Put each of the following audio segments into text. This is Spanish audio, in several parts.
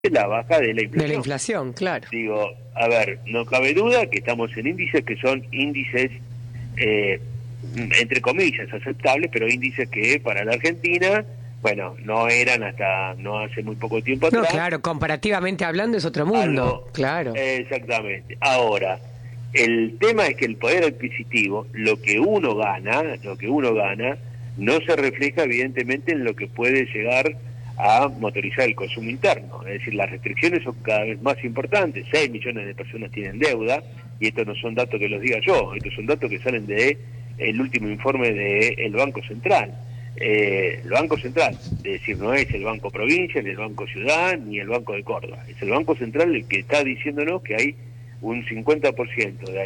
la baja de la De la inflación. inflación, claro. Digo, a ver, no cabe duda que estamos en índices que son índices, entre comillas, aceptables, pero índices que para la Argentina, bueno, no eran hasta no hace muy poco tiempo No, atrás. claro, comparativamente hablando es otro mundo, Algo, claro. exactamente. Ahora, el tema es que el poder adquisitivo, lo que uno gana, no se refleja evidentemente en lo que puede llegar a motorizar el consumo interno. Es decir, las restricciones son cada vez más importantes. 6 millones de personas tienen deuda, y estos no son datos que los diga yo, estos son datos que salen de el último informe del Banco Central. El Banco Central, es decir, no es el Banco Provincia, ni el Banco Ciudad, ni el Banco de Córdoba. Es el Banco Central el que está diciéndonos que hay un 50% de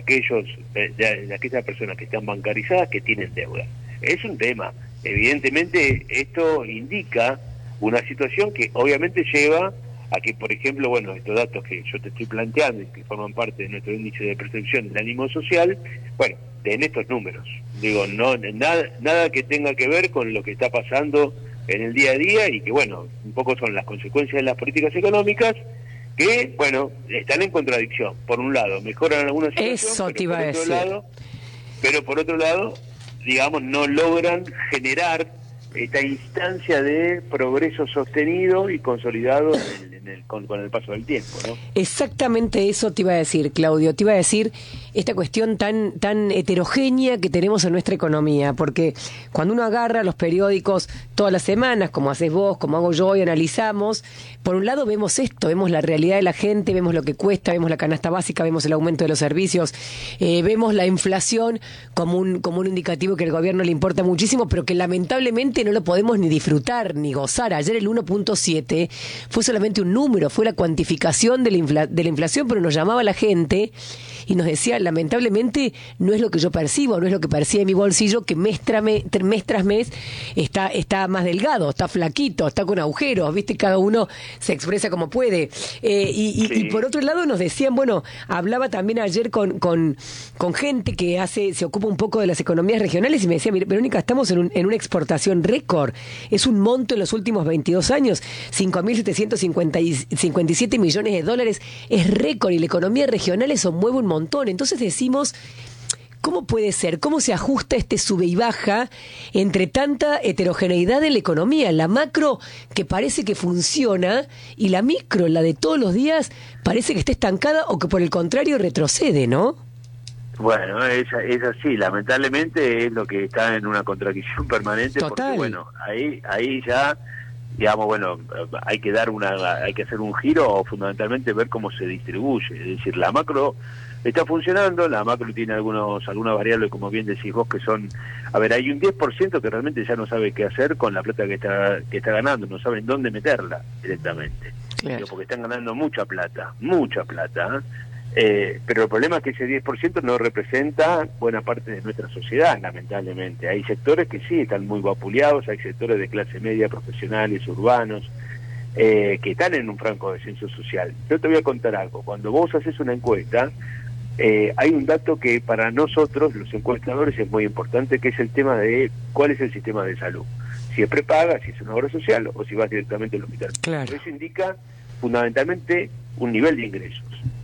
aquellas personas que están bancarizadas que tienen deuda. Es un tema. Evidentemente, esto indica una situación que obviamente lleva a que, por ejemplo, bueno, estos datos que yo te estoy planteando y que forman parte de nuestro índice de percepción del ánimo social, bueno, en estos números. Digo, no nada que tenga que ver con lo que está pasando en el día a día y que, bueno, un poco son las consecuencias de las políticas económicas que, bueno, están en contradicción. Por un lado, mejoran alguna situación, Eso te iba a decir. Pero por otro lado, digamos, no logran generar esta instancia de progreso sostenido y consolidado con el paso del tiempo, ¿no? Exactamente eso te iba a decir, Claudio. Te iba a decir esta cuestión tan heterogénea que tenemos en nuestra economía, porque cuando uno agarra los periódicos todas las semanas, como haces vos, como hago yo, y analizamos, por un lado vemos esto, vemos la realidad de la gente, vemos lo que cuesta, vemos la canasta básica, vemos el aumento de los servicios, vemos la inflación como un indicativo que al gobierno le importa muchísimo, pero que lamentablemente no lo podemos ni disfrutar ni gozar. Ayer el 1.7 fue solamente un número, fue la cuantificación de la inflación, pero nos llamaba la gente y nos decía, lamentablemente no es lo que yo percibo, no es lo que percibe mi bolsillo, que mes tras mes está más delgado, está flaquito, está con agujeros, ¿viste? Cada uno se expresa como puede. Y por otro lado nos decían, bueno, hablaba también ayer con gente que se ocupa un poco de las economías regionales y me decía, mire, Verónica, estamos en una exportación récord, es un monto en los últimos 22 años, 5.757 millones de dólares, es récord, y la economía regional eso mueve un montón. Entonces decimos, ¿cómo puede ser? ¿Cómo se ajusta este sube y baja entre tanta heterogeneidad de la economía? La macro, que parece que funciona, y la micro, la de todos los días, parece que está estancada o que por el contrario retrocede, ¿no? Bueno, es así, lamentablemente es lo que está en una contradicción permanente. Total. Porque bueno, ahí ya, digamos, bueno, hay que hacer un giro o fundamentalmente ver cómo se distribuye. Es decir, la macro está funcionando, la macro tiene algunas variables, como bien decís vos, que son, a ver, hay un 10% que realmente ya no sabe qué hacer con la plata que está ganando, no saben dónde meterla directamente. Claro. Porque están ganando mucha plata, ¿eh? Pero el problema es que ese 10% no representa buena parte de nuestra sociedad, lamentablemente. Hay sectores que sí están muy vapuleados, hay sectores de clase media, profesionales, urbanos, que están en un franco descenso social. Yo te voy a contar algo. Cuando vos haces una encuesta, hay un dato que para nosotros, los encuestadores, es muy importante, que es el tema de cuál es el sistema de salud. Si es prepaga, si es una obra social o si vas directamente al hospital. Claro. Eso indica fundamentalmente un nivel de ingresos.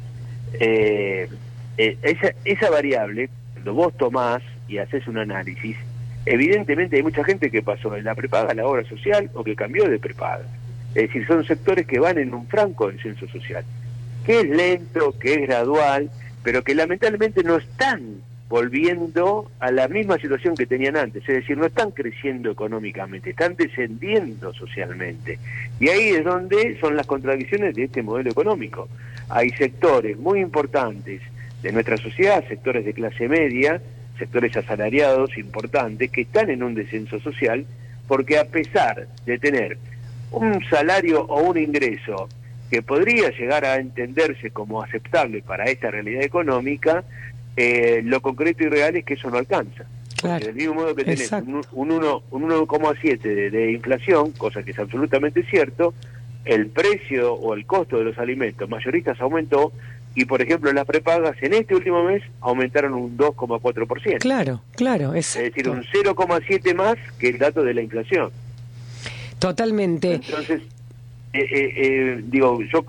Esa variable, cuando vos tomás y haces un análisis, evidentemente hay mucha gente que pasó de la prepaga a la obra social o que cambió de prepaga. Es decir, son sectores que van en un franco descenso social, que es lento, que es gradual, pero que lamentablemente no están volviendo a la misma situación que tenían antes. Es decir, no están creciendo económicamente, están descendiendo socialmente. Y ahí es donde son las contradicciones de este modelo económico. Hay sectores muy importantes de nuestra sociedad, sectores de clase media, sectores asalariados importantes, que están en un descenso social, porque a pesar de tener un salario o un ingreso que podría llegar a entenderse como aceptable para esta realidad económica, lo concreto y real es que eso no alcanza. Claro. Porque del mismo modo que tenés un 1,7 de inflación, cosa que es absolutamente cierto, el precio o el costo de los alimentos mayoristas aumentó, y por ejemplo las prepagas en este último mes aumentaron un 2,4%. Claro. Es decir, un 0,7 más que el dato de la inflación. Totalmente. Entonces, digo, yo